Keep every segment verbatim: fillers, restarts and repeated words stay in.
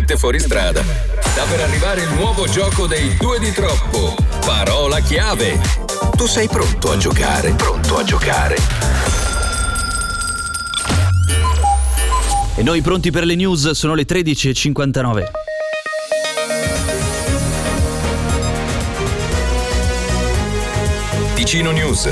mette fuori strada. Sta per arrivare il nuovo gioco dei due di troppo. Parola chiave. Tu sei pronto a giocare? Pronto a giocare? E noi pronti per le news, sono le tredici e cinquantanove. Ticino News.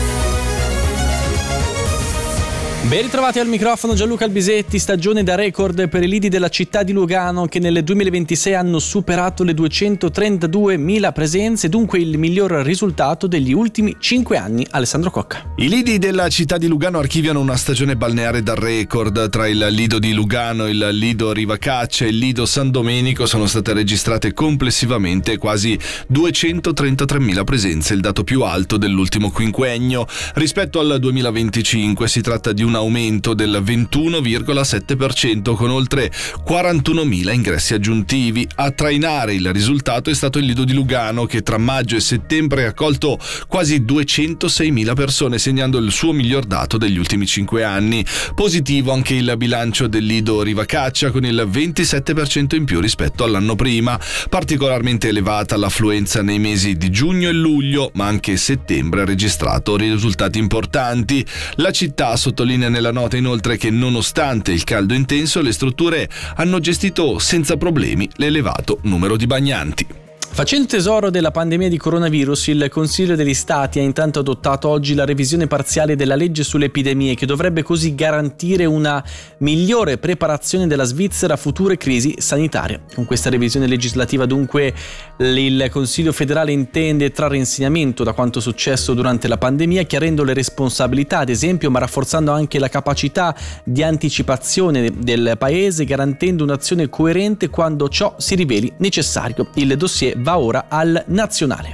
Ben ritrovati al microfono Gianluca Albisetti. Stagione da record per i lidi della città di Lugano, che nel duemilaventisei hanno superato le duecentotrentaduemila presenze, dunque il miglior risultato degli ultimi cinque anni. Alessandro Cocca. I lidi della città di Lugano archiviano una stagione balneare da record. Tra il lido di Lugano, il lido Rivacaccia e il lido San Domenico sono state registrate complessivamente quasi duecentotrentatremila presenze, il dato più alto dell'ultimo quinquennio. Rispetto al duemilaventicinque si tratta di un aumento del ventuno virgola sette per cento, con oltre quarantunomila ingressi aggiuntivi. A trainare il risultato è stato il lido di Lugano, che tra maggio e settembre ha accolto quasi duecentoseimila persone, segnando il suo miglior dato degli ultimi cinque anni. Positivo anche il bilancio del lido Rivacaccia, con il ventisette per cento in più rispetto all'anno prima. Particolarmente elevata l'affluenza nei mesi di giugno e luglio, ma anche settembre ha registrato risultati importanti. La città sottolinea nella nota inoltre che, nonostante il caldo intenso, le strutture hanno gestito senza problemi l'elevato numero di bagnanti. Facendo tesoro della pandemia di coronavirus, il Consiglio degli Stati ha intanto adottato oggi la revisione parziale della legge sulle epidemie, che dovrebbe così garantire una migliore preparazione della Svizzera a future crisi sanitarie. Con questa revisione legislativa, dunque, il Consiglio federale intende trarre insegnamento da quanto successo durante la pandemia, chiarendo le responsabilità, ad esempio, ma rafforzando anche la capacità di anticipazione del Paese, garantendo un'azione coerente quando ciò si riveli necessario. Il dossier va ora al nazionale.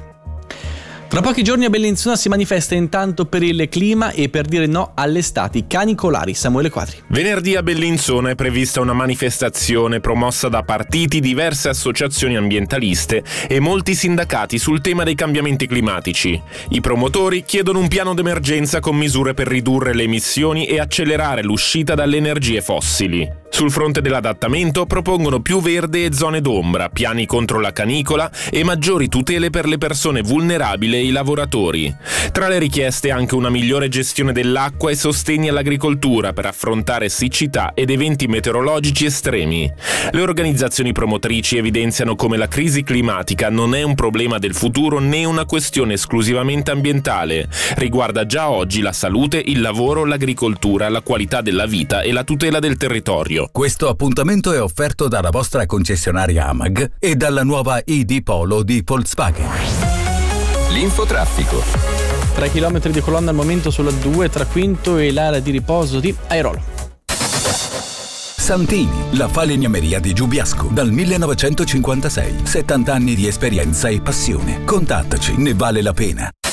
Tra pochi giorni a Bellinzona si manifesta intanto per il clima e per dire no alle estati canicolari. Samuele Quadri. Venerdì a Bellinzona è prevista una manifestazione promossa da partiti, diverse associazioni ambientaliste e molti sindacati sul tema dei cambiamenti climatici. I promotori chiedono un piano d'emergenza con misure per ridurre le emissioni e accelerare l'uscita dalle energie fossili. Sul fronte dell'adattamento propongono più verde e zone d'ombra, piani contro la canicola e maggiori tutele per le persone vulnerabili e i lavoratori. Tra le richieste anche una migliore gestione dell'acqua e sostegni all'agricoltura per affrontare siccità ed eventi meteorologici estremi. Le organizzazioni promotrici evidenziano come la crisi climatica non è un problema del futuro né una questione esclusivamente ambientale. Riguarda già oggi la salute, il lavoro, l'agricoltura, la qualità della vita e la tutela del territorio. Questo appuntamento è offerto dalla vostra concessionaria AMAG e dalla nuova I D Polo di Volkswagen. L'infotraffico. tre chilometri di colonna al momento sulla due tra Quinto e l'area di riposo di Airolo. Santini, la falegnameria di Giubiasco, dal millenovecentocinquantasei. settanta anni di esperienza e passione. Contattaci, ne vale la pena.